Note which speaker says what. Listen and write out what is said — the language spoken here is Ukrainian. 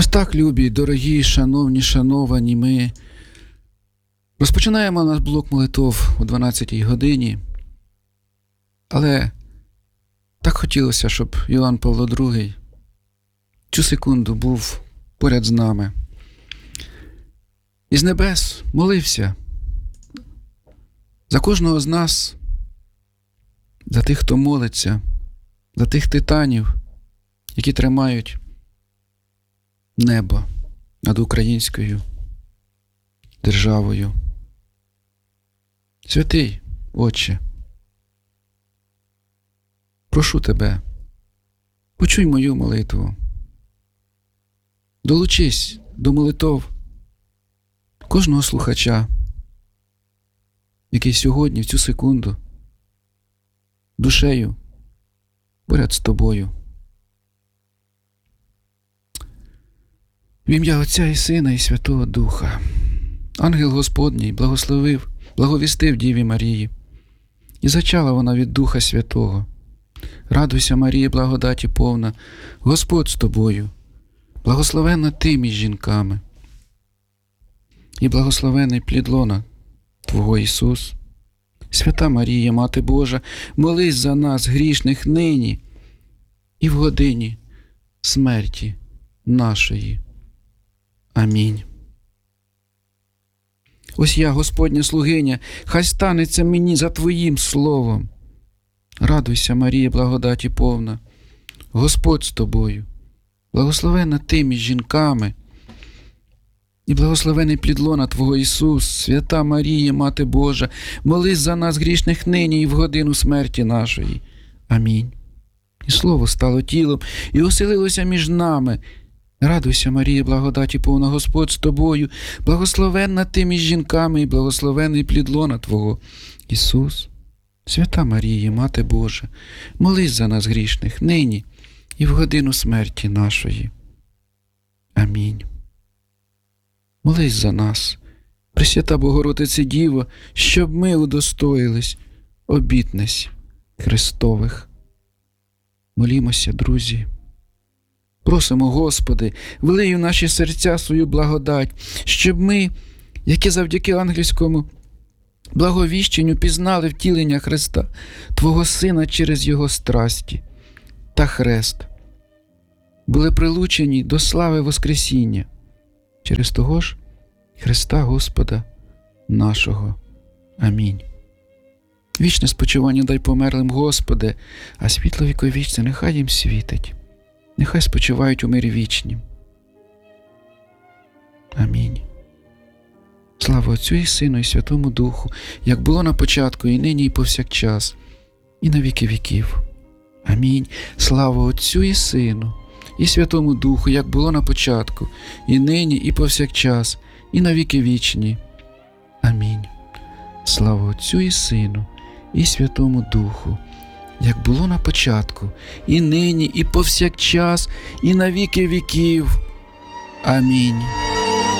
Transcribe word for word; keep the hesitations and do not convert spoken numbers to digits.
Speaker 1: Ось так, любі, дорогі, шановні, шановані, ми розпочинаємо наш блок молитов о дванадцятій годині, але так хотілося, щоб Іоанн Павло другий цю секунду був поряд з нами. Із небес молився за кожного з нас, за тих, хто молиться, за тих титанів, які тримають небо над українською державою. Святий Отче, прошу Тебе, почуй мою молитву. Долучись до молитов кожного слухача, який сьогодні, в цю секунду, душею поряд з Тобою. В ім'я Отця і Сина і Святого Духа. Ангел Господній благословив, благовістив Діві Марії, і зачала вона від Духа Святого. Радуйся, Марія, благодаті повна, Господь з тобою, благословенна ти між жінками, і благословений плід лона Твого Ісус. Свята Марія, Мати Божа, молись за нас, грішних, нині і в годині смерті нашої. Амінь. Ось я, Господня слугиня, хай станеться мені за Твоїм словом. Радуйся, Марія, благодаті повна, Господь з тобою, благословенна ти між жінками, і благословений плід лона Твого Ісус. Свята Марія, Мати Божа, молись за нас, грішних, нині і в годину смерті нашої. Амінь. І Слово стало тілом і оселилося між нами. Радуйся, Марія, благодаті повна, Господь з тобою, благословенна ти між жінками і благословений плід лона Твого Ісус. Свята Марія, Мати Божа, молись за нас грішних, нині і в годину смерті нашої. Амінь. Молись за нас, Пресвята Богородице Діво, щоб ми удостоїлись обітниць Христових. Молімося, друзі. Просимо, Господи, влий у наші серця свою благодать, щоб ми, які завдяки ангельському благовіщенню пізнали втілення Христа, Твого Сина через Його страсті та хрест, були прилучені до слави Воскресіння через того ж Христа Господа нашого. Амінь. Вічне спочивання дай померлим, Господи, а світло віковічне нехай їм світить. Нехай спочивають у мирі вічнім. Амінь. Слава Отцю і Сину і Святому Духу, як було на початку, і нині, і повсякчас, і на віки віків. Амінь. Слава Отцю і Сину і Святому Духу, як було на початку, і нині, і повсякчас, і на віки вічні. Амінь. Слава Отцю і Сину і Святому Духу, як було на початку, і нині, і повсякчас, і на віки віків. Амінь.